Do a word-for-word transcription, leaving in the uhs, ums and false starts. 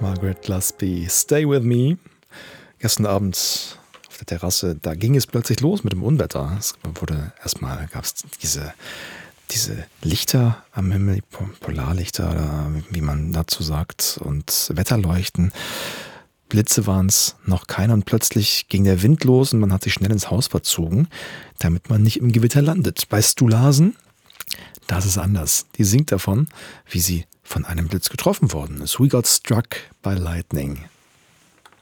Margaret Gillespie, Stay With Me. Gestern Abend auf der Terrasse, da ging es plötzlich los mit dem Unwetter. Es wurde erstmal, gab es diese, diese Lichter am Himmel, die Polarlichter, oder wie man dazu sagt, und Wetterleuchten. Blitze waren es noch keine, und plötzlich ging der Wind los und man hat sich schnell ins Haus verzogen, damit man nicht im Gewitter landet. Bei Stu Larsen, das ist anders. Die singt davon, wie sie von einem Blitz getroffen worden ist. We got struck by lightning.